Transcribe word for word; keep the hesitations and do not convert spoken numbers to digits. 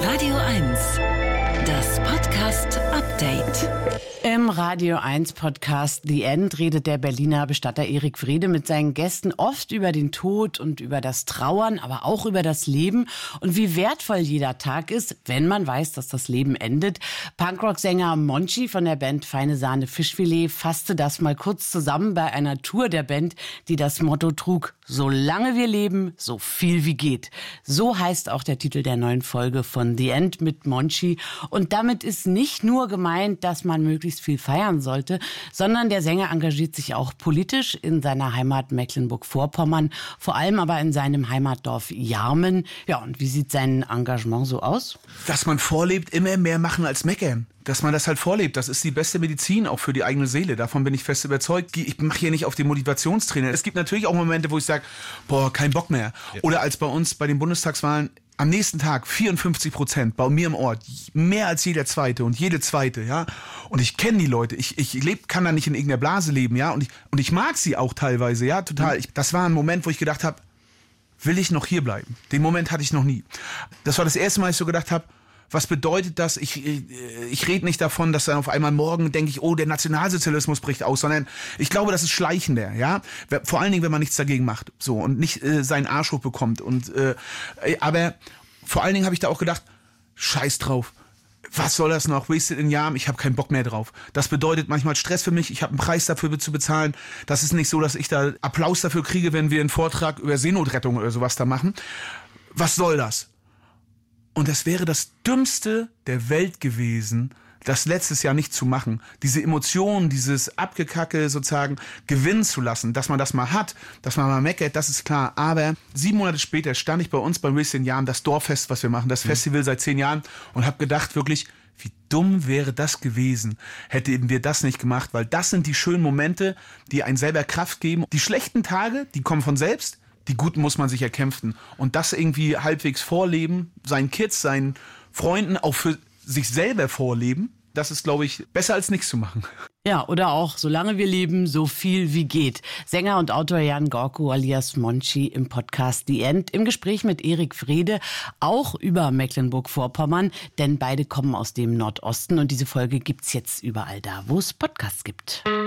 Radio eins, das Podcast Update. Im Radio eins Podcast The End redet der Berliner Bestatter Erik Wrede mit seinen Gästen oft über den Tod und über das Trauern, aber auch über das Leben und wie wertvoll jeder Tag ist, wenn man weiß, dass das Leben endet. Punkrock-Sänger Monchi von der Band Feine Sahne Fischfilet fasste das mal kurz zusammen bei einer Tour der Band, die das Motto trug: Solange wir leben, so viel wie geht. So heißt auch der Titel der neuen Folge von The End mit Monchi. Und damit ist nicht nur gemeint, dass man möglichst viel feiern sollte, sondern der Sänger engagiert sich auch politisch in seiner Heimat Mecklenburg-Vorpommern, vor allem aber in seinem Heimatdorf Jarmen. Ja, und wie sieht sein Engagement so aus? Dass man vorlebt, immer mehr machen als meckern. Dass man das halt vorlebt, das ist die beste Medizin auch für die eigene Seele. Davon bin ich fest überzeugt. Ich mache hier nicht auf den Motivationstrainer. Es gibt natürlich auch Momente, wo ich sage, boah, kein Bock mehr. Ja. Oder als bei uns bei den Bundestagswahlen am nächsten Tag vierundfünfzig Prozent bei mir im Ort, mehr als jeder Zweite und jede Zweite, ja. Und ich kenne die Leute, ich, ich leb, kann da nicht in irgendeiner Blase leben, ja. Und ich, und ich mag sie auch teilweise, ja, total. Ich, das war ein Moment, wo ich gedacht habe, will ich noch hier bleiben? Den Moment hatte ich noch nie. Das war das erste Mal, dass ich so gedacht habe, was bedeutet das? Ich, ich, ich rede nicht davon, dass dann auf einmal morgen denke ich, oh, der Nationalsozialismus bricht aus, sondern ich glaube, das ist schleichender, ja. Vor allen Dingen, wenn man nichts dagegen macht, so, und nicht äh, seinen Arsch hoch bekommt. Und äh, aber vor allen Dingen habe ich da auch gedacht, scheiß drauf. Was soll das noch? Wasted in Jahren, ich habe keinen Bock mehr drauf. Das bedeutet manchmal Stress für mich, ich habe einen Preis dafür zu bezahlen. Das ist nicht so, dass ich da Applaus dafür kriege, wenn wir einen Vortrag über Seenotrettung oder sowas da machen. Was soll das? Und das wäre das Dümmste der Welt gewesen, das letztes Jahr nicht zu machen. Diese Emotionen, dieses Abgekacke sozusagen gewinnen zu lassen, dass man das mal hat, dass man mal meckert, das ist klar. Aber sieben Monate später stand ich bei uns beim Wasted in Jahren, das Dorffest, was wir machen, das mhm. Festival seit zehn Jahren, und habe gedacht wirklich, wie dumm wäre das gewesen, hätte eben wir das nicht gemacht, weil das sind die schönen Momente, die einen selber Kraft geben. Die schlechten Tage, die kommen von selbst. Die guten muss man sich erkämpfen. Und das irgendwie halbwegs vorleben, seinen Kids, seinen Freunden, auch für sich selber vorleben, das ist, glaube ich, besser als nichts zu machen. Ja, oder auch, solange wir leben, so viel wie geht. Sänger und Autor Jan Gorko alias Monchi im Podcast The End, im Gespräch mit Erik Wrede, auch über Mecklenburg-Vorpommern, denn beide kommen aus dem Nordosten und diese Folge gibt's jetzt überall da, wo es Podcasts gibt.